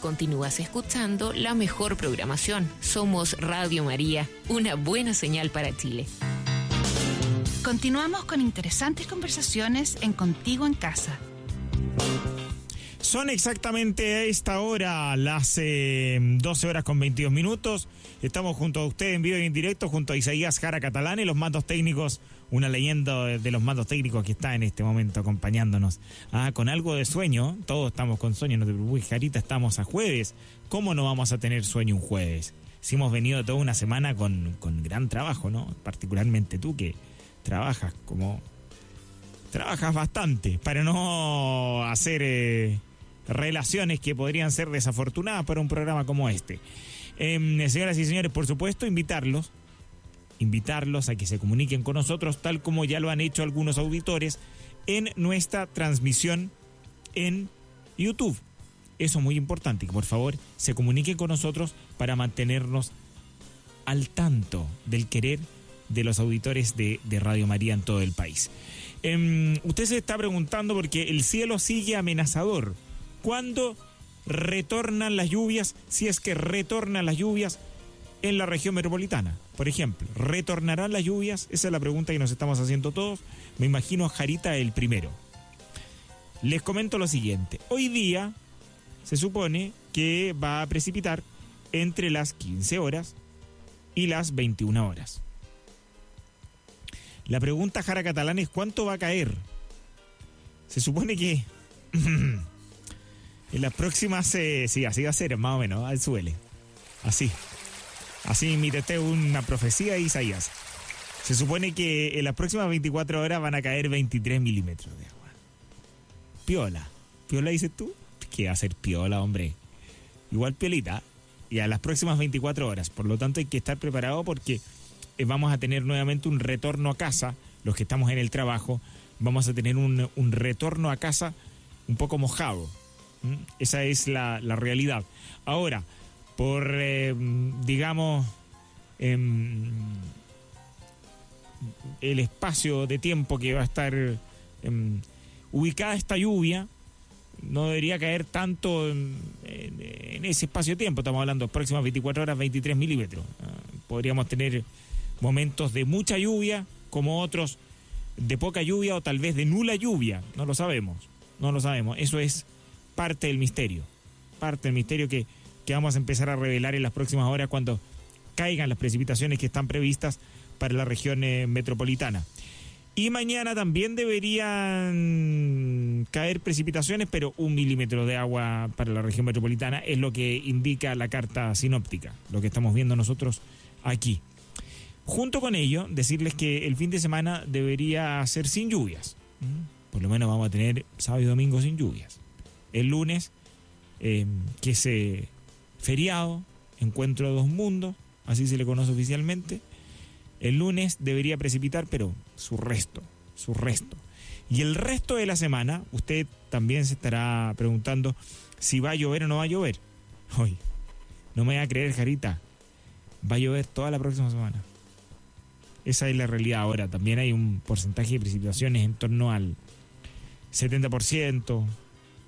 continúas escuchando la mejor programación. Somos Radio María, una buena señal para Chile. Continuamos con interesantes conversaciones en Contigo en Casa. Son exactamente a esta hora las 12 horas con 22 minutos. Estamos junto a usted en vivo y en directo, junto a Isaías Jara Catalán y los mandos técnicos, una leyenda de los mandos técnicos que está en este momento acompañándonos. Con algo de sueño, todos estamos con sueño, no te preocupes, Jarita, estamos a jueves. ¿Cómo no vamos a tener sueño un jueves? Si hemos venido toda una semana con gran trabajo, ¿no? Particularmente tú que trabajas bastante para no hacer relaciones que podrían ser desafortunadas para un programa como este. Señoras y señores, por supuesto, invitarlos a que se comuniquen con nosotros, tal como ya lo han hecho algunos auditores en nuestra transmisión en YouTube. Eso es muy importante, que por favor se comuniquen con nosotros para mantenernos al tanto del querer de los auditores de Radio María en todo el país. Usted se está preguntando porque el cielo sigue amenazador. ¿Cuándo retornan las lluvias? Si es que retornan las lluvias en la región metropolitana, por ejemplo. ¿Retornarán las lluvias? Esa es la pregunta que nos estamos haciendo todos. Me imagino a Jarita el primero. Les comento lo siguiente. Hoy día se supone que va a precipitar entre las 15 horas y las 21 horas. La pregunta, Jara Catalán, es ¿cuánto va a caer? Se supone que en las próximas, sí, así va a ser, más o menos, al suele. Así imité una profecía de Isaías. Se supone que en las próximas 24 horas van a caer 23 milímetros de agua. Piola. ¿Piola dices tú? ¿Qué va a ser piola, hombre? Igual piolita. Y a las próximas 24 horas. Por lo tanto, hay que estar preparado porque vamos a tener nuevamente un retorno a casa. Los que estamos en el trabajo, vamos a tener un retorno a casa un poco mojado. Esa es la realidad. Ahora, por, digamos, el espacio de tiempo que va a estar ubicada esta lluvia, no debería caer tanto en ese espacio de tiempo. Estamos hablando de próximas 24 horas, 23 milímetros. Podríamos tener momentos de mucha lluvia, como otros de poca lluvia o tal vez de nula lluvia. No lo sabemos. Eso es parte del misterio que vamos a empezar a revelar en las próximas horas cuando caigan las precipitaciones que están previstas para la región metropolitana. Y mañana también deberían caer precipitaciones, pero 1 milímetro de agua para la región metropolitana es lo que indica la carta sinóptica, lo que estamos viendo nosotros aquí. Junto con ello, decirles que el fin de semana debería ser sin lluvias. Por lo menos vamos a tener sábado y domingo sin lluvias. El lunes, que es feriado, encuentro de dos mundos, así se le conoce oficialmente. El lunes debería precipitar, pero su resto. Y el resto de la semana, usted también se estará preguntando si va a llover o no va a llover. Hoy, no me va a creer, Jarita, va a llover toda la próxima semana. Esa es la realidad ahora. También hay un porcentaje de precipitaciones en torno al 70%,